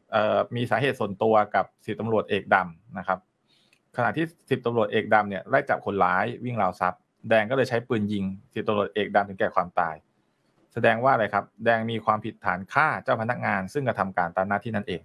มีสาเหตุส่วนตัวกับสิบตำรวจเอกดำนะครับขณะที่สิบตำรวจเอกดำเนี่ยไล่จับคนร้ายวิ่งราวทรัพย์แดงก็เลยใช้ปืนยิงสิบตำรวจเอกดำถึงแก่ความตายแสดงว่าอะไรครับแดงมีความผิดฐานฆ่าเจ้าพนักงานซึ่งกระทำการตามหน้าที่นั่นเอง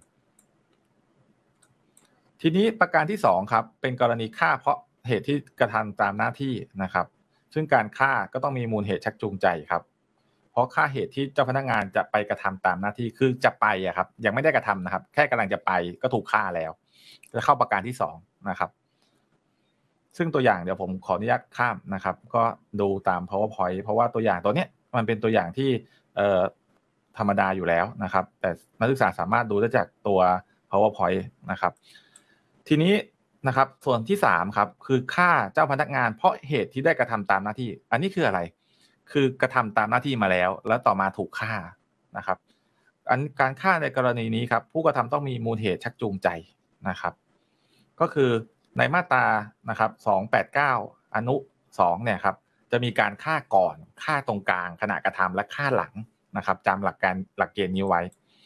ทีนี้ประการที่2ครับเป็นกรณีฆ่าเพราะเหตุที่กระทำตามหน้าที่นะครับซึ่งการฆ่าก็ต้องมีมูลเหตุชักจูงใจครับเพราะฆ่าเหตุที่เจ้าพนักงานจะไปกระทำตามหน้าที่คือจะไปอะครับยังไม่ได้กระทำนะครับแค่กำลังจะไปก็ถูกฆ่าแล้วจะเข้าประการที่2นะครับซึ่งตัวอย่างเดี๋ยวผมขออนุญาตข้ามนะครับก็ดูตาม PowerPoint เพราะว่าตัวอย่างตัวเนี้ยมันเป็นตัวอย่างที่ธรรมดาอยู่แล้วนะครับแต่นักศึกษาสามารถดูได้จากตัว PowerPoint นะครับทีนี้นะครับส่วนที่3ครับคือฆ่าเจ้าพนักงานเพราะเหตุที่ได้กระทำตามหน้าที่อันนี้คืออะไรคือกระทำตามหน้าที่มาแล้วต่อมาถูกฆ่านะครับการฆ่าในกรณีนี้ครับผู้กระทำต้องมีมูลเหตุชักจูงใจนะครับก็คือในมาตรานะครับ289อนุ2เนี่ยครับจะมีการฆ่าก่อนฆ่าตรงกลางขณะกระทำและฆ่าหลังนะครับจำหลักเกณฑ์นี้ไว้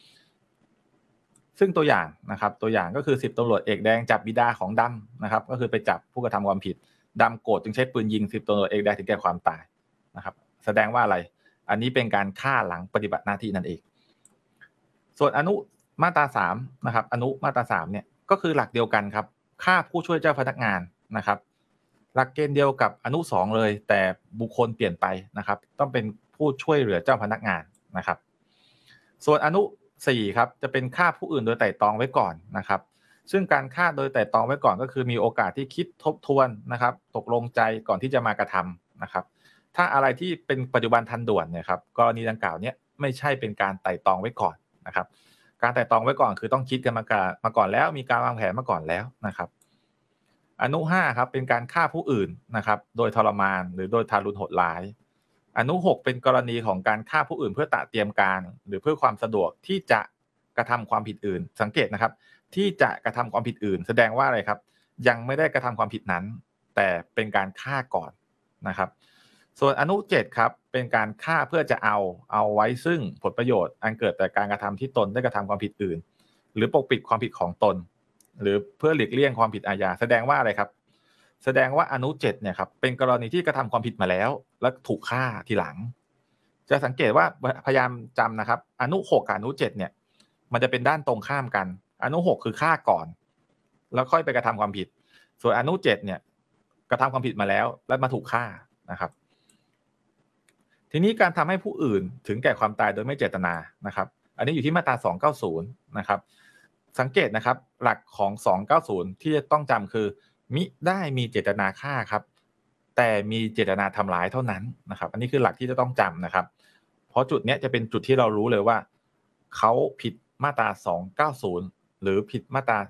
ซึ่งตัวอย่างนะครับตัวอย่างก็คือ10ตำรวจเอกแดงจับบิดาของดำนะครับก็คือไปจับผู้กระทำความผิดดำโกรธจึงใช้ปืนยิง10ตำรวจเอกแดงถึงแก่ความตายนะครับแสดงว่าอะไรอันนี้เป็นการฆ่าหลังปฏิบัติหน้าที่นั่นเองส่วนอนุมาตรา3นะครับอนุมาตรา3เนี่ยก็คือหลักเดียวกันครับฆ่าผู้ช่วยเจ้าพนักงานนะครับหลักเกณฑ์เดียวกับอนุ2เลยแต่บุคคลเปลี่ยนไปนะครับต้องเป็นผู้ช่วยเหลือเจ้าพนักงานนะครับส่วนอนุ4ครับจะเป็นฆ่าผู้อื่นโดยไตร่ตรองไว้ก่อนนะครับซึ่งการฆ่าโดยไตร่ตรองไว้ก่อนก็คือมีโอกาสที่คิดทบทวนนะครับตกลงใจก่อนที่จะมากระทำนะครับถ้าอะไรที่เป็นปัจจุบันทันด่วนเนี่ยครับกรณีดังกล่าวนี้ไม่ใช่เป็นการไตร่ตรองไว้ก่อนนะครับการไตร่ตรองไว้ก่อนคือต้องคิดกันมาก่อนแล้วมีการวางแผนมาก่อนแล้วนะครับอนุ5ครับเป็นการฆ่าผู้อื่นนะครับโดยทรมานหรือโดยทารุณโหดร้ายอนุ6เป็นกรณีของการฆ่าผู้อื่นเพื่อตระเตรียมการหรือเพื่อความสะดวกที่จะกระทำความผิดอื่นสังเกตนะครับที่จะกระทำความผิดอื่นแสดงว่าอะไรครับยังไม่ได้กระทำความผิดนั้นแต่เป็นการฆ่าก่อนนะครับส่วนอนุ7ครับเป็นการฆ่าเพื่อจะเอาไว้ซึ่งผลประโยชน์อันเกิดแต่การกระทำที่ตนได้กระทำความผิดอื่นหรือปกปิดความผิดของตนหรือเพื่อหลีกเลี่ยงความผิดอาญาแสดงว่าอะไรครับแสดงว่าอนุ7เนี่ยครับเป็นกรณีที่กระทำความผิดมาแล้วและถูกฆ่าทีหลังจะสังเกตว่าพยายามจำนะครับอนุ6กับอนุ7เนี่ยมันจะเป็นด้านตรงข้ามกันอนุ6คือฆ่าก่อนแล้วค่อยไปกระทำความผิดส่วนอนุ7เนี่ยกระทำความผิดมาแล้วและมาถูกฆ่านะครับทีนี้การทำให้ผู้อื่นถึงแก่ความตายโดยไม่เจตนานะครับอันนี้อยู่ที่มาตรา290นะครับสังเกตนะครับหลักของ290ที่จะต้องจำคือมิได้มีเจตนาฆ่าครับแต่มีเจตนาทำร้ายเท่านั้นนะครับอันนี้คือหลักที่จะต้องจำนะครับเพราะจุดนี้จะเป็นจุดที่เรารู้เลยว่าเขาผิดมาตรา290หรือผิดมาตรา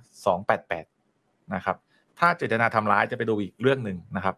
288นะครับถ้าเจตนาทำร้ายจะไปดูอีกเรื่องหนึ่งนะครับ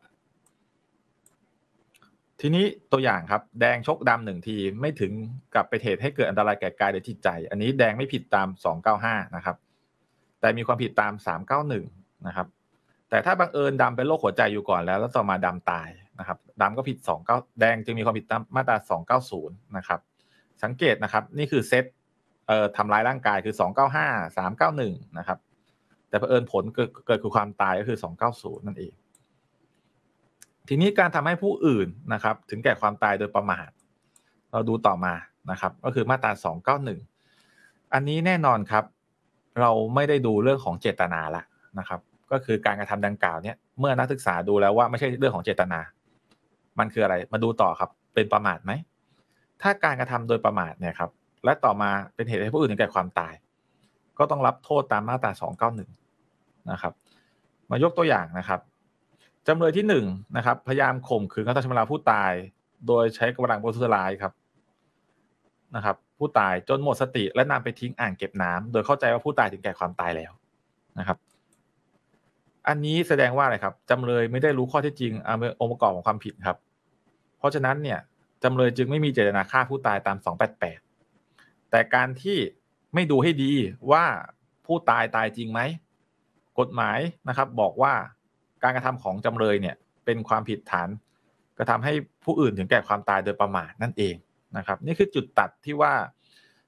ทีนี้ตัวอย่างครับแดงชกดำ1ทีไม่ถึงกับเป็นเหตุให้เกิดอันตรายแก่กายหรือจิตใจอันนี้แดงไม่ผิดตาม295นะครับแต่มีความผิดตาม391นะครับแต่ถ้าบังเอิญดำเป็นโรคหัวใจอยู่ก่อนแล้วต่อมาดำตายนะครับดำก็ผิด29แดงจึงมีความผิดตามมาตรา290นะครับสังเกตนะครับนี่คือเซตทำร้ายร่างกายคือ295 391นะครับแต่เผอิญผลเกิดคือความตายก็คือ290นั่นเองทีนี้การทำให้ผู้อื่นนะครับถึงแก่ความตายโดยประมาทเราดูต่อมานะครับก็คือมาตรา291อันนี้แน่นอนครับเราไม่ได้ดูเรื่องของเจตนาละนะครับก็คือการกระทำดังกล่าวเนี่ยเมื่อนักศึกษาดูแล้วว่าไม่ใช่เรื่องของเจตนามันคืออะไรมาดูต่อครับเป็นประมาทไหมถ้าการกระทำโดยประมาทเนี่ยครับและต่อมาเป็นเหตุให้ผู้อื่นถึงแก่ความตายก็ต้องรับโทษตามมาตรา291นะครับมายกตัวอย่างนะครับจำเลยที่1นะครับพยายามข่มขืนกระทำชำเราผู้ตายโดยใช้กำลังประทุษร้ายครับนะครับผู้ตายจนหมดสติและนำไปทิ้งอ่างเก็บน้ำโดยเข้าใจว่าผู้ตายถึงแก่ความตายแล้วนะครับอันนี้แสดงว่าอะไรครับจำเลยไม่ได้รู้ข้อเท็จจริงองค์ประกอบของความผิดครับเพราะฉะนั้นเนี่ยจำเลยจึงไม่มีเจตนาฆ่าผู้ตายตาม288แต่การที่ไม่ดูให้ดีว่าผู้ตายจริงไหมกฎหมายนะครับบอกว่าการกระทำของจำเลยเนี่ยเป็นความผิดฐานกระทำให้ผู้อื่นถึงแก่ความตายโดยประมาทนั่นเองนะครับนี่คือจุดตัดที่ว่า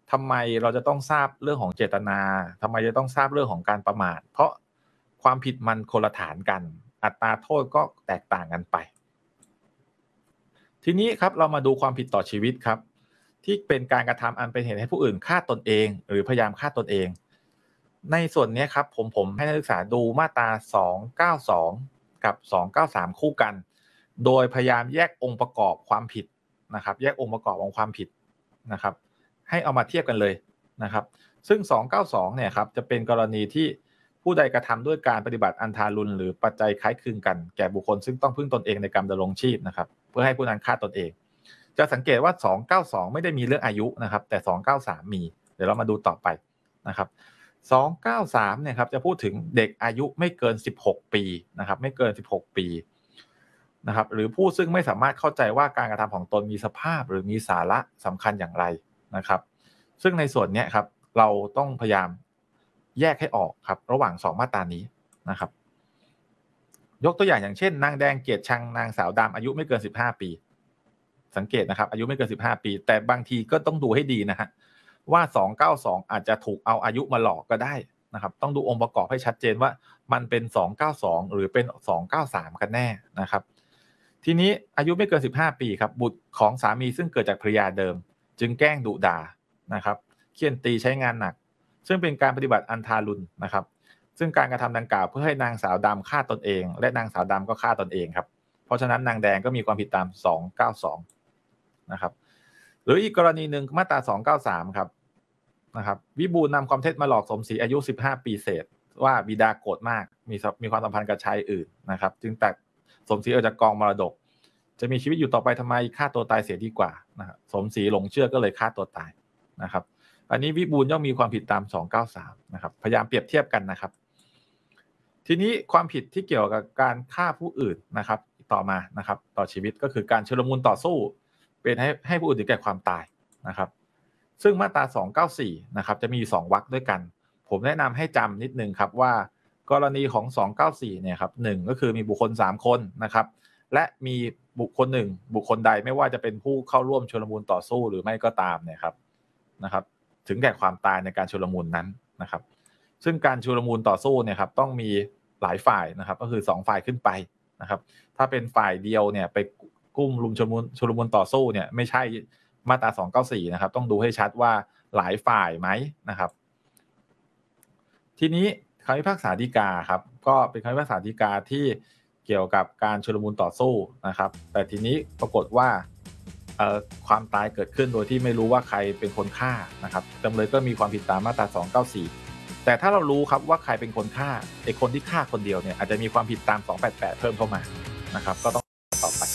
ทำไมเราจะต้องทราบเรื่องของเจตนาทำไมจะต้องทราบเรื่องของการประมาทเพราะความผิดมันคนละฐานกันอัตราโทษก็แตกต่างกันไปทีนี้ครับเรามาดูความผิดต่อชีวิตครับที่เป็นการกระทำอันเป็นเหตุให้ผู้อื่นฆ่าตนเองหรือพยายามฆ่าตนเองในส่วนนี้ครับผมให้นักศึกษาดูมาตรา292กับ293คู่กันโดยพยายามแยกองค์ประกอบความผิดนะครับแยกองค์ประกอบของความผิดนะครับให้เอามาเทียบกันเลยนะครับซึ่ง292เนี่ยครับจะเป็นกรณีที่ผู้ใดกระทำด้วยการปฏิบัติอันทารุณหรือปัจจัยคล้ายคลึงกันแก่บุคคลซึ่งต้องพึ่งตนเองในการดำรงชีพนะครับเพื่อให้ผู้นั้นฆ่าตนเองจะสังเกตว่า292ไม่ได้มีเรื่องอายุนะครับแต่293มีเดี๋ยวเรามาดูต่อไปนะครับ293เนี่ยครับจะพูดถึงเด็กอายุไม่เกิน16ปีนะครับไม่เกิน16ปีนะครับหรือผู้ซึ่งไม่สามารถเข้าใจว่าการกระทำของตนมีสภาพหรือมีสาระสำคัญอย่างไรนะครับซึ่งในส่วนนี้ครับเราต้องพยายามแยกให้ออกครับระหว่าง2มาตรานี้นะครับยกตัวอย่างเช่นนางแดงเกียรติชังนางสาวดำอายุไม่เกิน15ปีสังเกตนะครับอายุไม่เกิน15ปีแต่บางทีก็ต้องดูให้ดีนะฮะว่า292อาจจะถูกเอาอายุมาหลอกก็ได้นะครับต้องดูองค์ประกอบให้ชัดเจนว่ามันเป็น292หรือเป็น293กันแน่นะครับทีนี้อายุไม่เกิน15ปีครับบุตรของสามีซึ่งเกิดจากภรรยาเดิมจึงแกล้งดุด่านะครับเฆี่ยนตีใช้งานหนักซึ่งเป็นการปฏิบัติอันทารุณนะครับซึ่งการกระทำดังกล่าวเพื่อให้นางสาวดำฆ่าตนเองและนางสาวดำก็ฆ่าตนเองครับเพราะฉะนั้นนางแดงก็มีความผิดตาม292นะครับหรืออีกกรณีหนึ่งมาตรา293ครับนะครับวิบูลย์นำความเท็จมาหลอกสมศรีอายุ15ปีเศษว่าบิดาโกรธมากมีความสัมพันธ์กับชายอื่นนะครับจึงตัดสมศรีออกจากกองมรดกจะมีชีวิตอยู่ต่อไปทำไมฆ่าตัวตายเสียดีกว่านะครับสมศรีหลงเชื่อก็เลยฆ่าตัวตายนะครับอันนี้วิบูลย์ย่อมมีความผิดตาม293นะครับพยายามเปรียบเทียบกันนะครับทีนี้ความผิดที่เกี่ยวกับการฆ่าผู้อื่นนะครับต่อมานะครับต่อชีวิตก็คือการชุลมุนต่อสู้เป็นให้ผู้อื่นถึงแก่ความตายนะครับซึ่งมาตรา294นะครับจะมี2วรรคด้วยกันผมแนะนำให้จำนิดนึงครับว่ากรณีของ294เนี่ยครับ1ก็คือมีบุคคล3คนนะครับและมีบุคคล1บุคคลใดไม่ว่าจะเป็นผู้เข้าร่วมชุลมุนต่อสู้หรือไม่ก็ตามเนี่ยครับถึงแก่ความตายในการชุลมุนนั้นนะครับซึ่งการชุลมุนต่อสู้เนี่ยครับต้องมีหลายฝ่ายนะครับก็คือ2ฝ่ายขึ้นไปนะครับถ้าเป็นฝ่ายเดียวเนี่ยไปกุ้มลุมชุลมุนต่อสู้เนี่ยไม่ใช่มาตรา294นะครับต้องดูให้ชัดว่าหลายฝ่ายไหมนะครับทีนี้คำพิพากษาฎีกาครับก็เป็นคำพิพากษาฎีกาที่เกี่ยวกับการชุลมุนต่อสู้นะครับแต่ทีนี้ปรากฏว่าความตายเกิดขึ้นโดยที่ไม่รู้ว่าใครเป็นคนฆ่านะครับจำเลยก็มีความผิดตามมาตรา294แต่ถ้าเรารู้ครับว่าใครเป็นคนฆ่าไอ้คนที่ฆ่าคนเดียวเนี่ยอาจจะมีความผิดตาม288เพิ่มเข้ามานะครับก็ต้องต่อไป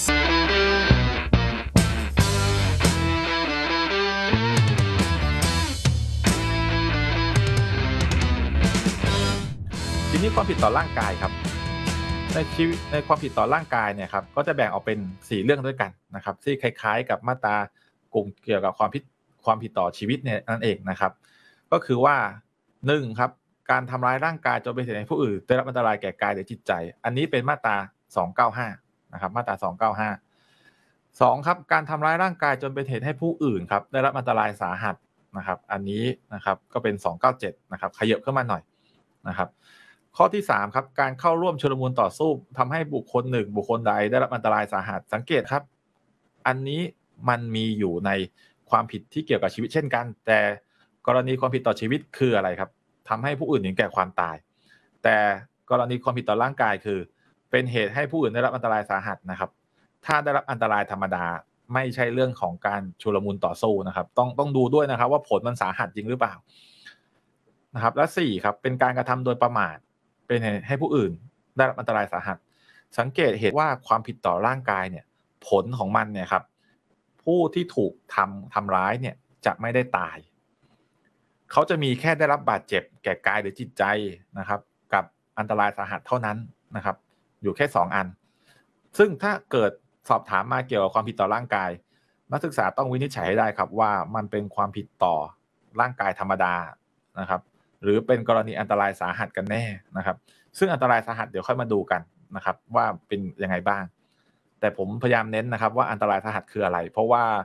ทีนี้ความผิดต่อร่างกายครับในความผิดต่อร่างกายเนี่ยครับก็จะแบ่งออกเป็น4เรื่องด้วยกันนะครับที่คล้ายๆกับมาตรากลุ่มเกี่ยวกับความผิดต่อชีวิตเนี่ยนั่นเองนะครับก็คือว่า1ครับการทำร้ายร่างกายจนเป็นเหตุให้ผู้อื่นได้รับอันตรายแก่กายหรือจิตใจอันนี้เป็นมาตรา295นะครับมาตรา295 2ครับการทำร้ายร่างกายจนเป็นเหตุให้ผู้อื่นครับได้รับอันตรายสาหัสนะครับอันนี้นะครับก็เป็น297นะครับขยับขึ้นมาหน่อยนะครับข้อที่3ครับการเข้าร่วมชุลมุนต่อสู้ทำให้บุคคล1บุคคลใดได้รับอันตรายสาหัสสังเกตครับอันนี้มันมีอยู่ในความผิดที่เกี่ยวกับชีวิตเช่นกันแต่กรณีความผิดต่อชีวิตคืออะไรครับทำให้ผู้อื่นถึงแก่ความตายแต่กรณีความผิดต่อร่างกายคือเป็นเหตุให้ผู้อื่นได้รับอันตรายสาหัสนะครับถ้าได้รับอันตรายธรรมดาไม่ใช่เรื่องของการชุลมุนต่อสู้นะครับต้องดูด้วยนะครับว่าผลมันสาหัสจริงหรือเปล่านะครับและ4ครับเป็นการกระทำโดยประมาทเป็นเหตุให้ผู้อื่นได้รับอันตรายสาหัสสังเกตเห็นว่าความผิดต่อร่างกายเนี่ยผลของมันเนี่ยครับผู้ที่ถูกทำร้ายเนี่ยจะไม่ได้ตายเขาจะมีแค่ได้รับบาดเจ็บแก่กายหรือจิตใจนะครับกับอันตรายสาหัสเท่านั้นนะครับอยู่แค่2อันซึ่งถ้าเกิดสอบถามมาเกี่ยวกับความผิดต่อร่างกายนักศึกษาต้องวินิจฉัยให้ได้ครับว่ามันเป็นความผิดต่อร่างกายธรรมดานะครับหรือเป็นกรณีอันตรายสาหัสกันแน่นะครับซึ่งอันตรายสาหัสเดี๋ยวค่อยมาดูกันนะครับว่าเป็นยังไงบ้างแต่ผมพยายามเน้นนะครับว่าอันตรายสาหัสคืออะไรเพราะว่า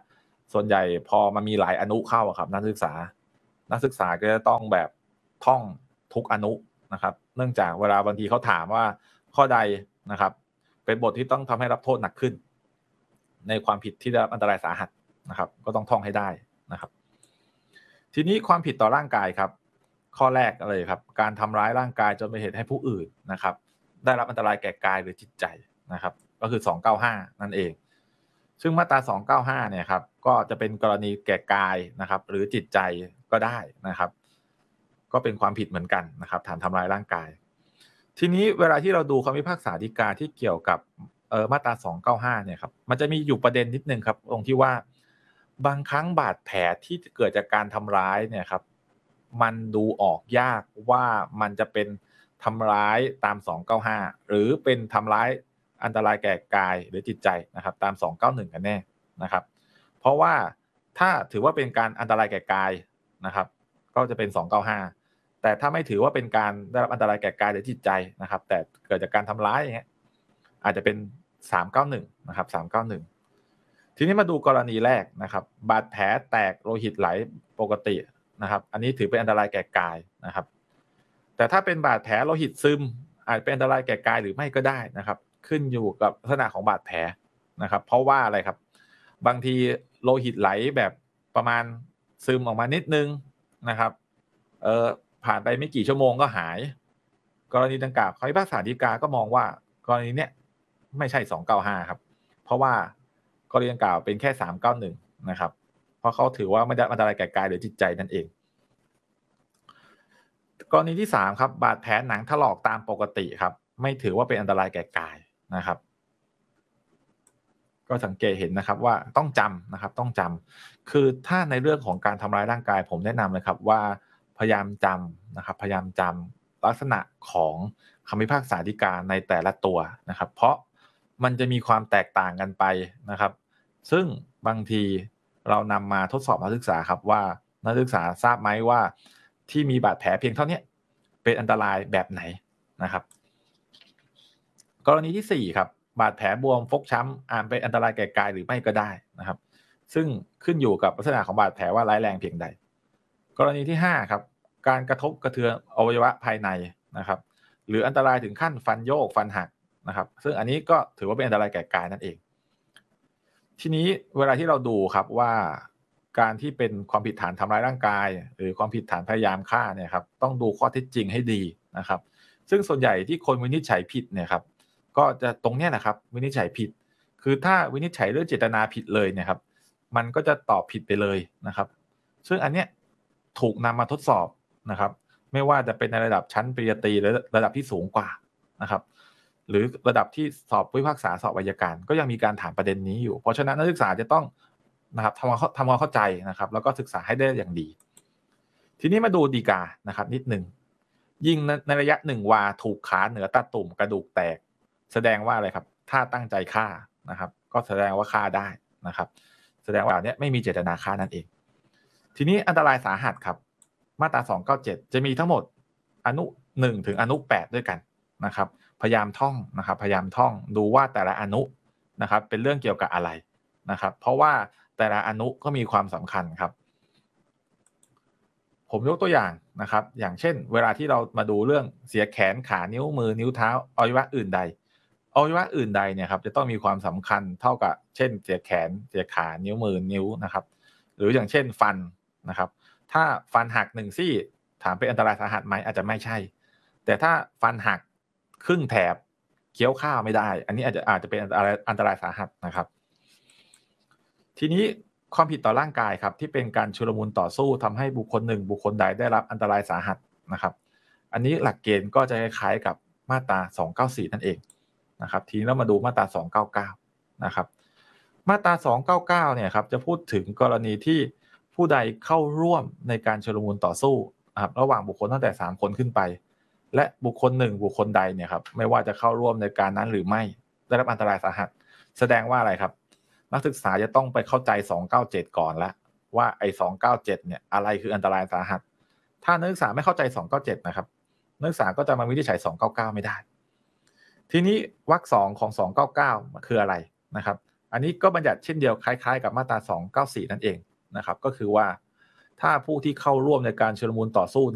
ส่วนใหญ่พอมันมีหลายอนุเข้าครับนักศึกษาก็จะต้องแบบท่องทุกอนุนะครับเนื่องจากเวลาบางทีเขาถามว่าข้อใดนะครับเป็นบทที่ต้องทำให้รับโทษหนักขึ้นในความผิดที่ได้รับอันตรายสาหัสนะครับก็ต้องท่องให้ได้นะครับทีนี้ความผิดต่อร่างกายครับข้อแรกเลยครับการทำร้ายร่างกายจนเป็นเหตุให้ผู้อื่นนะครับได้รับอันตรายแก่กายหรือจิตใจนะครับก็คือ295นั่นเองซึ่งมาตรา295เนี่ยครับก็จะเป็นกรณีแก่กายนะครับหรือจิตใจก็ได้นะครับก็เป็นความผิดเหมือนกันนะครับฐานทำร้ายร่างกายทีนี้เวลาที่เราดูคำพิพากษาฎีกาที่เกี่ยวกับมาตรา295เนี่ยครับมันจะมีอยู่ประเด็นนิดนึงครับตรงที่ว่าบางครั้งบาดแผลที่เกิดจากการทำร้ายเนี่ยครับมันดูออกยากว่ามันจะเป็นทำร้ายตาม295หรือเป็นทำร้ายอันตรายแก่กายหรือจิตใจนะครับตาม291กันแน่นะครับเพราะว่าถ้าถือว่าเป็นการอันตรายแก่กายนะครับก็จะเป็น295แต่ถ้าไม่ถือว่าเป็นการได้รับอันตรายแก่กายหรือจิตใจนะครับแต่เกิดจากการทำร้ายอย่างเงี้ยอาจจะเป็น391นะครับ391ทีนี้มาดูกรณีแรกนะครับบาดแผลแตกโลหิตไหลปกตินะครับอันนี้ถือเป็นอันตรายแก่กายนะครับแต่ถ้าเป็นบาดแผลโลหิตซึมอาจเป็นอันตรายแก่กายหรือไม่ก็ได้นะครับขึ้นอยู่กับลักษณะของบาดแผลนะครับเพราะว่าอะไรครับบางทีโลหิตไหลแบบประมาณซึมออกมานิดนึงนะครับผ่านไปไม่กี่ชั่วโมงก็หายกรณีดังกล่าวคำพิพากษาฎีกาก็มองว่ากรณีเนี้ยไม่ใช่295ครับเพราะว่ากรณีดังกล่าวเป็นแค่391นะครับเพราะเขาถือว่าไม่ได้อันตรายแก่กายหรือจิตใจนั่นเองกรณีที่3ครับบาดแผลหนังถลอกตามปกติครับไม่ถือว่าเป็นอันตรายแก่กายนะครับก็สังเกตเห็นนะครับว่าต้องจำนะครับต้องจำคือถ้าในเรื่องของการทำร้ายร่างกายผมแนะนำเลยครับว่าพยายามจำนะครับพยายามจำลักษณะของคำพิพากษาฎีกาในแต่ละตัวนะครับเพราะมันจะมีความแตกต่างกันไปนะครับซึ่งบางทีเรานำมาทดสอบนักศึกษาครับว่านักศึกษาทราบไหมว่าที่มีบาดแผลเพียงเท่านี้เป็นอันตรายแบบไหนนะครับกรณีที่4ครับบาดแผลบวมฟกช้ำอาจเป็นอันตรายแก่กายหรือไม่ก็ได้นะครับซึ่งขึ้นอยู่กับลักษณะของบาดแผลว่าร้ายแรงเพียงใดกรณีที่5ครับการกระทบกระเทือนอวัยวะภายในนะครับหรืออันตรายถึงขั้นฟันโยกฟันหักนะครับซึ่งอันนี้ก็ถือว่าเป็นอันตรายแก่กายนั่นเองทีนี้เวลาที่เราดูครับว่าการที่เป็นความผิดฐานทำร้ายร่างกายหรือความผิดฐานพยายามฆ่าเนี่ยครับต้องดูข้อเท็จจริงให้ดีนะครับซึ่งส่วนใหญ่ที่คนวินิจฉัยผิดเนี่ยครับก็จะตรงเนี้ยนะครับวินิจฉัยผิดคือถ้าวินิจฉัยเรื่องเจตนาผิดเลยเนี่ยครับมันก็จะตอบผิดไปเลยนะครับซึ่งอันเนี้ยถูกนำมาทดสอบนะครับไม่ว่าจะเป็นในระดับชั้นปริญญาตรีหรือระดับที่สูงกว่านะครับหรือระดับที่สอบผู้พิพากษาสอบอัยการก็ยังมีการถามประเด็นนี้อยู่เพราะฉะนั้นนักศึกษาจะต้องนะครับทำความเข้าใจนะครับแล้วก็ศึกษาให้ได้อย่างดีทีนี้มาดูฎีกานะครับนิดหนึ่งยิงในระยะ1 วาถูกขาเหนือตาตุ่มกระดูกแตกแสดงว่าอะไรครับถ้าตั้งใจฆ่านะครับก็แสดงว่าฆ่าได้นะครับแสดงว่าอันนี้ไม่มีเจตนาฆ่านั่นเองทีนี้อันตรายสาหัสครับมาตรา297จะมีทั้งหมดอนุ1ถึงอนุ8ด้วยกันนะครับพยายามท่องนะครับพยายามท่องดูว่าแต่ละอนุนะครับเป็นเรื่องเกี่ยวกับอะไรนะครับเพราะว่าแต่ละอนุก็มีความสำคัญครับผมยกตัวอย่างนะครับอย่างเช่นเวลาที่เรามาดูเรื่องเสียแขนขานิ้วมือนิ้วเท้าอวัยวะอื่นใดอวัยวะอื่นใดเนี่ยครับจะต้องมีความสำคัญเท่ากับเช่นเสียแขนเสียขานิ้วมือนิ้วนะครับหรืออย่างเช่นฟันนะครับถ้าฟันหัก1ซี่ถามเป็นอันตรายสาหัสไหมอาจจะไม่ใช่แต่ถ้าฟันหักครึ่งแถบเคี้ยวข้าวไม่ได้อันนี้อาจจะเป็นอันตรายสาหัสนะครับทีนี้ความผิดต่อร่างกายครับที่เป็นการชุลมุนต่อสู้ทำให้บุคคลหนึ่งบุคคลใดได้รับอันตรายสาหัสนะครับอันนี้หลักเกณฑ์ก็จะคล้ายๆกับมาตรา294นั่นเองนะครับทีนี้เรามาดูมาตรา299นะครับมาตรา299เนี่ยครับจะพูดถึงกรณีที่ผู้ใดเข้าร่วมในการชุลมุนต่อสู้นะครับระหว่างบุคคลตั้งแต่3คนขึ้นไปและบุคคลหนึ่งบุคคลใดเนี่ยครับไม่ว่าจะเข้าร่วมในการนั้นหรือไม่ได้รับอันตรายสาหัสแสดงว่าอะไรครับนักศึกษาจะต้องไปเข้าใจ297ก่อนแล้วว่าไอ้297เนี่ยอะไรคืออันตรายสาหัสถ้านักศึกษาไม่เข้าใจ297นะครับนักศึกษาก็จะมาวินิจฉัย299ไม่ได้ทีนี้วรรค2ของ299คืออะไรนะครับออันนี้ก็บัญญัติเช่นเดียวคล้ายๆกับมาตรา294นั่นเองนะครับก็คือว่าถ้าผู้ที่เข้าร่วมในการชุลมุนต่อสู้